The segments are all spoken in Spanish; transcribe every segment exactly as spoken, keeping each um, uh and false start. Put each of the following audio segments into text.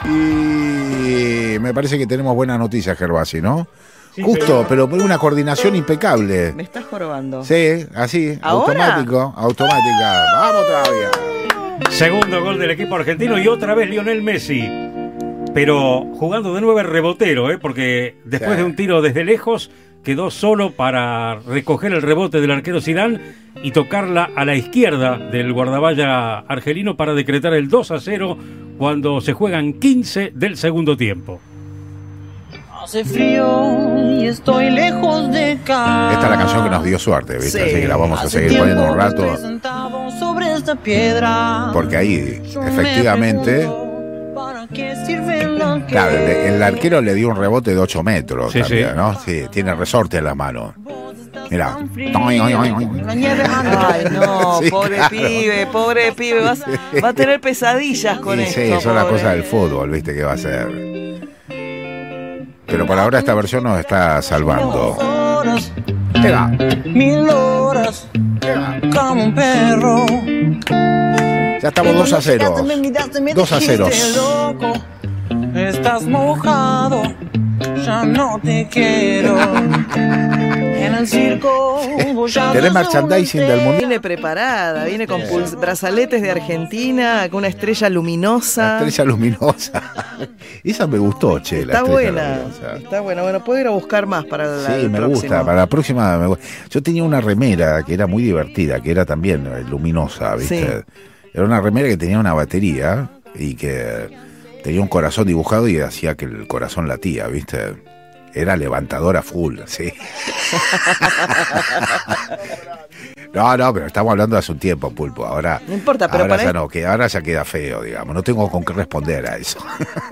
Y me parece que tenemos buenas noticias, Gervasi, ¿no? Sí, Justo, pero con una coordinación impecable. Me estás jorobando. Sí, así, ¿Ahora? automático, automática. Vamos todavía. Segundo gol del equipo argentino y otra vez Lionel Messi. Pero jugando de nuevo el rebotero, ¿eh? Porque después Sí. de un tiro desde lejos quedó solo para recoger el rebote del arquero Zidane y tocarla a la izquierda del guardamalla argelino para decretar el dos a cero cuando se juegan quince del segundo tiempo. Hace frío y estoy lejos de casa. Esta es la canción que nos dio suerte, ¿viste? Sí. Así que la vamos a Hace seguir poniendo un tiempo que rato. estoy sentado sobre esta piedra. Porque ahí, Yo me efectivamente, pregunto, ¿para qué sirve la claro, el, que- el arquero le dio un rebote de ocho metros Sí, también, sí. ¿no? Sí, tiene resorte en la mano. Mirá. La nieve manda. Ay, no, Sí, pobre claro. pibe, pobre pibe. Vas, va a tener pesadillas con Y esto. sí, son las pobre. cosas del fútbol, ¿viste? ¿Qué va a ser? Pero por ahora esta versión nos está salvando. Horas, Pega, mil horas, pega. como un perro. Ya estamos dos a cero. dos a cero. Loco, estás mojado, ya no te quiero. En el circo voy a ¿Tenés merchandising del mundial? Viene preparada, viene con puls- brazaletes de Argentina, con una estrella luminosa. La estrella luminosa. Esa me gustó, che. la Está estrella buena, luminosa. está buena. Bueno, puedo ir a buscar más para la Sí, el me próximo. gusta. Para la próxima me gusta. Yo tenía una remera que era muy divertida, que era también eh, luminosa, ¿viste? Sí. Era una remera que tenía una batería y que tenía un corazón dibujado y hacía que el corazón latía, ¿viste? Era levantadora full, sí. No, no, pero estamos hablando de hace un tiempo, Pulpo. Ahora, No importa, pero ahora para ya esto- no, que ahora ya queda feo, digamos. No tengo con qué responder a eso.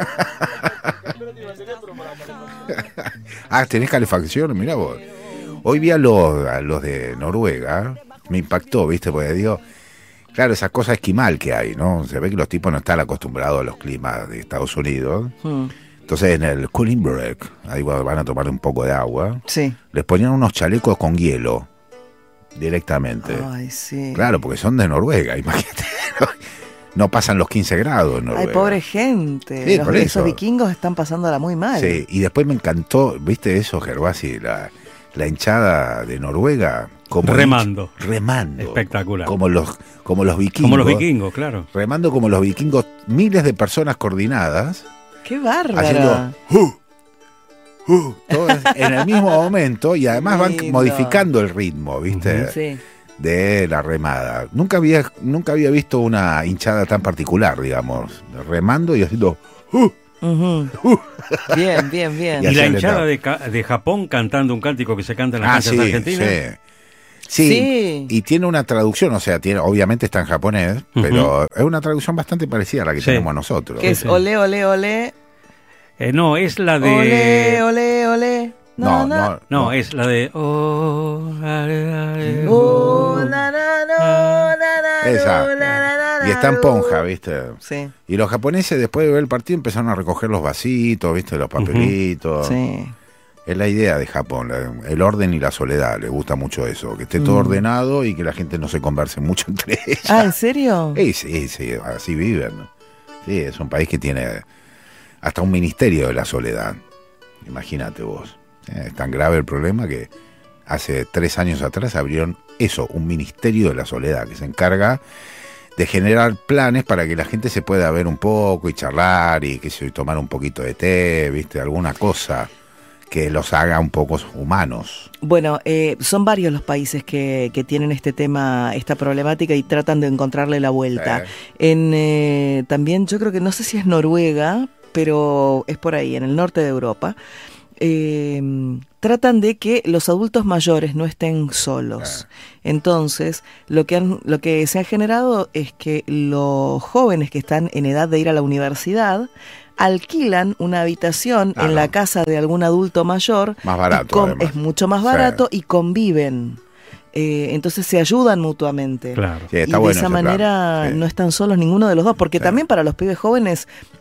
Ah, ¿tenés calefacción? Mirá vos. Hoy vi a los, a los de Noruega, me impactó, ¿viste? Porque digo, claro, esa cosa esquimal que hay, ¿no? Se ve que los tipos no están acostumbrados a los climas de Estados Unidos. Hmm, Entonces en el cooling break, ahí van a tomar un poco de agua, Sí. les ponían unos chalecos con hielo directamente. Ay, sí. Claro, porque son de Noruega, imagínate. No pasan los quince grados en Ay, Noruega. pobre gente. Sí, Los- por esos eso. vikingos están pasándola muy mal. Sí, y después me encantó, ¿viste eso, Gervasi? La, la hinchada de Noruega. Como Remando. hinch- remando. Espectacular. Como los, como los vikingos. Como los vikingos, claro. Remando como los vikingos, miles de personas coordinadas, Qué bárbara. haciendo... ¡Uh! ¡Uh! Todas en el mismo momento, y además van Lindo. modificando el ritmo, ¿viste? Sí. De la remada. Nunca había, nunca había visto una hinchada tan particular, digamos. Remando y haciendo... ¡Uh! Ujú. Bien, bien, bien. Y Y así la le hinchada da. de, ca- de Japón cantando un cántico que se canta en las Ah, canchas sí, de Argentina. sí. Sí, Sí. y tiene una traducción, o sea, tiene, obviamente está en japonés, Ujú. pero es una traducción bastante parecida a la que Sí. tenemos nosotros. Que es Sí. ole, ole, ole. Eh, no, es la de... Ole, ole, ole. No, Na, na. no, No, es la de... Oh, ale, ale, Oh, oh. na, na, no, na, na, Esa. no, na, na, na, Y está en no. Ponja, ¿viste? Sí, Y los japoneses, después de ver el partido, empezaron a recoger los vasitos, ¿viste? Los papelitos. sí. Es la idea de Japón, la- el orden y la soledad. Les gusta mucho eso, que esté todo Mm. ordenado y que la gente no se converse mucho entre ellas. Ah, ¿en serio? Sí, sí, sí, así viven. Sí, es un país que tiene hasta un ministerio de la soledad. Imagínate vos. Eh, Es tan grave el problema que hace tres años atrás abrieron eso, un ministerio de la soledad, que se encarga de generar planes para que la gente se pueda ver un poco y charlar y que se tomar un poquito de té, viste, alguna cosa que los haga un poco humanos. Bueno, eh, son varios los países que, que tienen este tema, esta problemática y tratan de encontrarle la vuelta. Sí. En eh, también yo creo que no sé si es Noruega, pero es por ahí, en el norte de Europa. Eh, tratan de que los adultos mayores no estén solos. Entonces, lo que han, lo que se ha generado es que los jóvenes que están en edad de ir a la universidad alquilan una habitación Ah, en no. la casa de algún adulto mayor. Más barato, y con- además. es mucho más Sí. barato y conviven. Eh, entonces se ayudan mutuamente. Claro. Sí, Y está de bueno esa ese plan. manera Sí. no están solos ninguno de los dos, porque Sí. también para los pibes jóvenes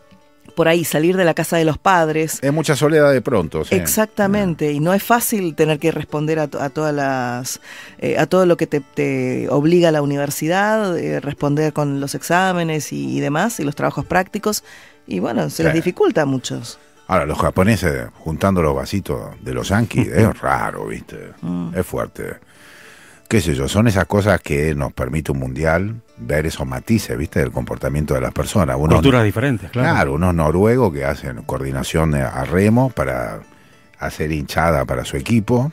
por ahí salir de la casa de los padres. Es mucha soledad de pronto. ¿Sí? Exactamente, y no es fácil tener que responder a, to- a todas las, eh, a todo lo que te, te obliga la universidad, eh, responder con los exámenes y, y demás, y los trabajos prácticos, y bueno, se Sí. les dificulta a muchos. Ahora, los japoneses juntando los vasitos de los yanquis es raro, ¿viste? Mm. Es fuerte. Qué sé yo, son esas cosas que nos permite un mundial ver esos matices, ¿viste? Del comportamiento de las personas. Unos, Culturas diferentes, claro. Claro, unos noruegos que hacen coordinación a remo para hacer hinchada para su equipo.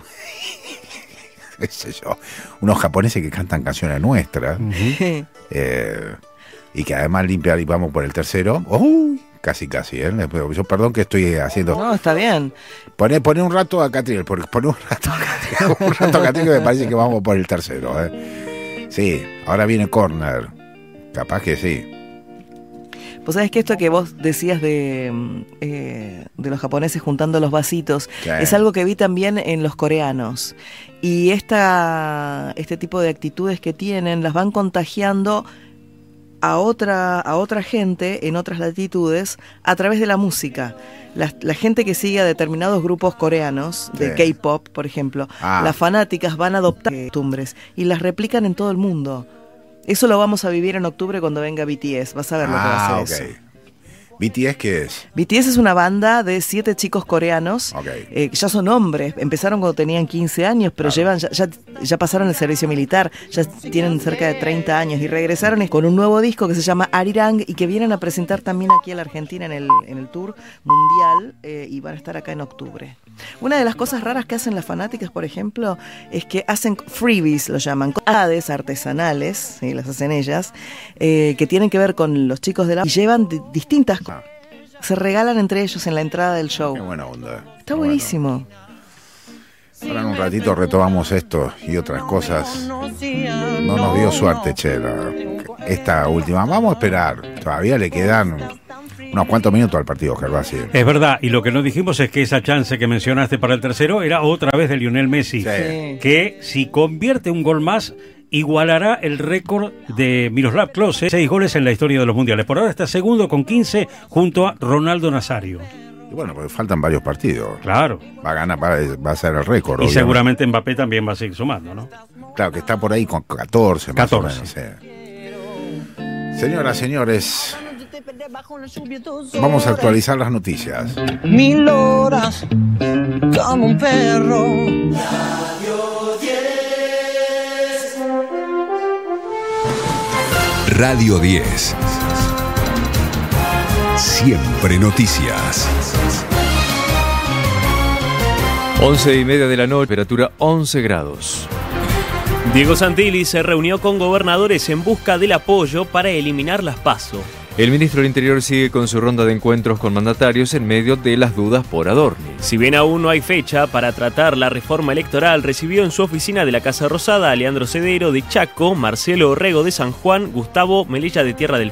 Qué sé yo. Unos japoneses que cantan canciones nuestras. Ujú. eh, y que además limpian y vamos por el tercero. ¡Uy! Casi, casi, ¿eh? Yo perdón que estoy haciendo... No, está bien. Poné, poné un rato a Catriel, porque poné un rato a Catriel, un rato a Catriel que me parece que vamos por el tercero, ¿eh? Sí, ahora viene corner. Capaz que sí. Pues sabés que esto que vos decías de, mm, eh, de los japoneses juntando los vasitos, Sí. es algo que vi también en los coreanos. Y esta, este tipo de actitudes que tienen las van contagiando a otra, a otra gente en otras latitudes a través de la música. La, la gente que sigue a determinados grupos coreanos, de Sí. K-pop, por ejemplo, Ah. las fanáticas van a adoptar costumbres y las replican en todo el mundo. Eso lo vamos a vivir en octubre cuando venga B T S. Vas a ver lo que va a Ah, hacer ok. eso. ¿B T S qué es? B T S es una banda de siete chicos coreanos, Ok. eh, que ya son hombres, empezaron cuando tenían quince años, pero Claro. llevan ya, ya, ya pasaron el servicio militar, ya tienen cerca de treinta años y regresaron con un nuevo disco que se llama Arirang y que vienen a presentar también aquí a la Argentina en el, en el tour mundial eh, y van a estar acá en octubre. Una de las cosas raras que hacen las fanáticas, por ejemplo, es que hacen freebies, lo llaman, cosas artesanales, ¿sí? Las hacen ellas, eh, que tienen que ver con los chicos de la... y llevan di- distintas cosas. Ah, Se regalan entre ellos en la entrada del show. qué buena onda. Está Bueno, buenísimo. ahora en un ratito retomamos esto y otras cosas. No nos dio suerte, che, la- esta última. Vamos a esperar. Todavía le quedan unos cuantos minutos al partido, Gervasi. Es verdad, y lo que no dijimos es que esa chance que mencionaste para el tercero era otra vez de Lionel Messi, Sí. Sí. que si convierte un gol más, igualará el récord de Miroslav Klose, seis goles en la historia de los mundiales. Por ahora está segundo con quince junto a Ronaldo Nazario. Y bueno, porque faltan varios partidos. Claro. Va a ganar, va, va a ser el récord. Y obviamente. seguramente Mbappé también va a seguir sumando, ¿no? Claro, que está por ahí con catorce, más o catorce. menos. Sí. Señoras, señores, vamos a actualizar las noticias. Mil horas como un perro. Radio diez. Siempre noticias. Once y media de la noche, temperatura once grados. Diego Santilli se reunió con gobernadores en busca del apoyo para eliminar las PASO. El ministro del Interior sigue con su ronda de encuentros con mandatarios en medio de las dudas por Adorni. Si bien aún no hay fecha para tratar la reforma electoral, recibió en su oficina de la Casa Rosada a Leandro Cedero de Chaco, Marcelo Orrego de San Juan, Gustavo Melella de Tierra del